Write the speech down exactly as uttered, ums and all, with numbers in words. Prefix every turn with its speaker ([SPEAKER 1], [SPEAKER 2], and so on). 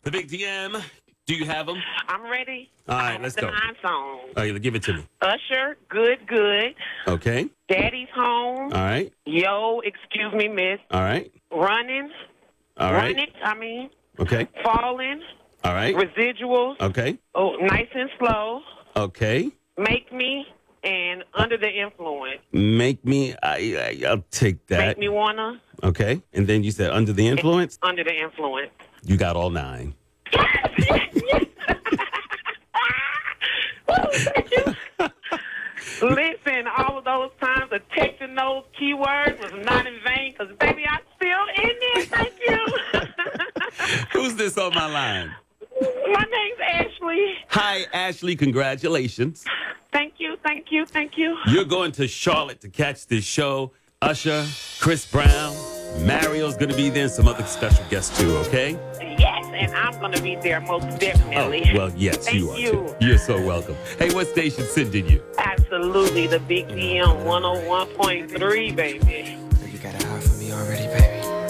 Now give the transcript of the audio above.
[SPEAKER 1] The Big D M. Do you have them?
[SPEAKER 2] I'm ready.
[SPEAKER 1] All right, let's
[SPEAKER 2] the
[SPEAKER 1] go.
[SPEAKER 2] nine song.
[SPEAKER 1] All right, give it to me.
[SPEAKER 2] Usher, Good Good.
[SPEAKER 1] Okay.
[SPEAKER 2] Daddy's Home.
[SPEAKER 1] All right.
[SPEAKER 2] Yo, excuse me, miss.
[SPEAKER 1] All right.
[SPEAKER 2] Running.
[SPEAKER 1] All right.
[SPEAKER 2] Run it, I mean.
[SPEAKER 1] Okay.
[SPEAKER 2] Falling.
[SPEAKER 1] All right.
[SPEAKER 2] Residuals.
[SPEAKER 1] Okay.
[SPEAKER 2] Oh, Nice and Slow.
[SPEAKER 1] Okay.
[SPEAKER 2] Make Me. And Under the Influence.
[SPEAKER 1] Make me. I, I. I'll take that.
[SPEAKER 2] Make Me Wanna.
[SPEAKER 1] Okay. And then you said Under the Influence.
[SPEAKER 2] Under the Influence.
[SPEAKER 1] You got all nine.
[SPEAKER 2] Thank you. Listen, all of those times of texting those keywords was not in vain because, baby, I'm still in there. Thank you.
[SPEAKER 1] Who's this on my line?
[SPEAKER 2] My name's Ashley.
[SPEAKER 1] Hi, Ashley. Congratulations.
[SPEAKER 2] Thank you, thank you, thank you.
[SPEAKER 1] You're going to Charlotte to catch this show. Usher, Chris Brown, Mario's going to be there, and some other special guests too, okay?
[SPEAKER 2] Yes, and I'm going to be there most definitely.
[SPEAKER 1] Oh, well, yes,
[SPEAKER 2] Thank
[SPEAKER 1] you are
[SPEAKER 2] you.
[SPEAKER 1] too. You're so welcome. Hey, what station sending you?
[SPEAKER 2] Absolutely, the Big D M one oh one point three, baby.
[SPEAKER 3] You got a high for me already, baby.